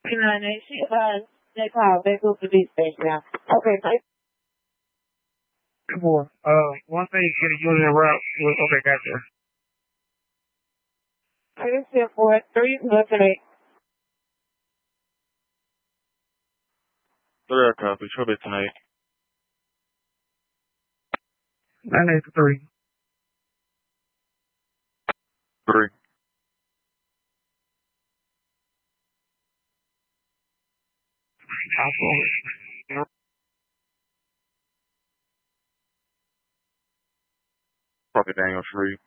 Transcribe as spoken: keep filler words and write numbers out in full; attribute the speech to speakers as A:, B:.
A: nine eight, she advised they call back up to this station now. Okay, so
B: Come on. Uh, once they get a unit route, well, okay, gotcha.
A: three six four three nothing eight.
C: Three copy. Trouble tonight.
B: Nine eight three.
C: Three.
B: Alpha.
C: Probably Daniel three.